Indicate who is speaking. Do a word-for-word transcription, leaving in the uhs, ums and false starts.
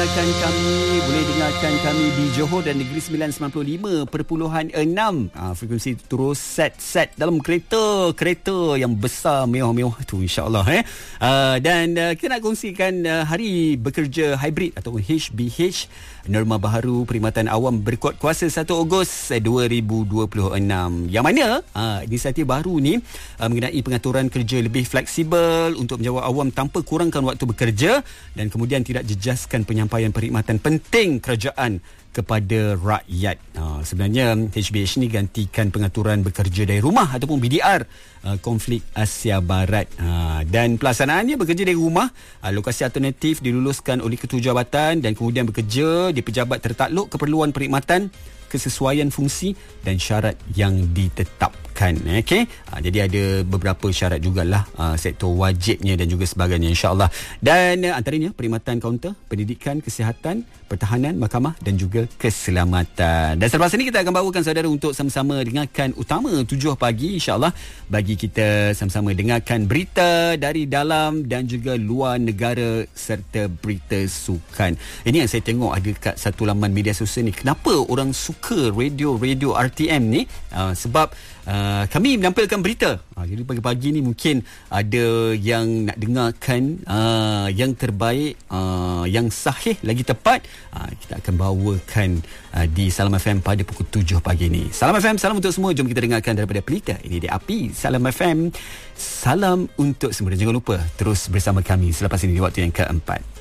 Speaker 1: dengarkan kami, boleh dengarkan kami di Johor dan Negeri Sembilan sembilan puluh lima perpuluhan enam. Ha, frekuensi terus set-set dalam kereta kereta yang besar mewah-mewah tu, insyaAllah. Eh? Uh, dan uh, kita nak kongsikan uh, hari bekerja hybrid atau H B H, norma baharu perkhidmatan awam berkuat kuasa satu Ogos dua ribu dua puluh enam. Yang mana uh, inisiatif baru ni uh, mengenai pengaturan kerja lebih fleksibel untuk menjawab awam tanpa kurangkan waktu bekerja dan kemudian tidak jejaskan penyampaian perkhidmatan penting kerajaan kepada rakyat. Uh, sebenarnya H B H ni gantikan pengaturan bekerja dari rumah ataupun B D R uh, konflik Asia Barat. Uh, dan pelaksanaannya bekerja dari rumah, uh, lokasi alternatif diluluskan oleh ketua jabatan dan kemudian bekerja di pejabat tertakluk keperluan perkhidmatan, kesesuaian fungsi dan syarat yang ditetapkan. Okey. Ha, jadi ada beberapa syarat jugalah, uh, sektor wajibnya dan juga sebagainya, insya-Allah. Dan uh, antaranya perkhidmatan kaunter, pendidikan, kesihatan, pertahanan, mahkamah dan juga keselamatan. Dan selepas ini kita akan bawakan saudara untuk sama-sama dengarkan utama tujuh pagi, insya-Allah, bagi kita sama-sama dengarkan berita dari dalam dan juga luar negara serta berita sukan. Ini yang saya tengok ada kat satu laman media sosial ni. Kenapa orang suka radio-radio R T M ni? Uh, sebab uh, kami menampilkan berita. Uh, jadi pagi-pagi ni mungkin ada yang nak dengarkan uh, yang terbaik, uh, yang sahih lagi tepat. Uh, kita akan bawakan uh, di Salam F M pada pukul tujuh pagi ni. Salam F M, salam untuk semua. Jom kita dengarkan daripada pelita. Ini di Api Salam F M. Salam untuk semua dan jangan lupa terus bersama kami selepas ini di waktu yang keempat.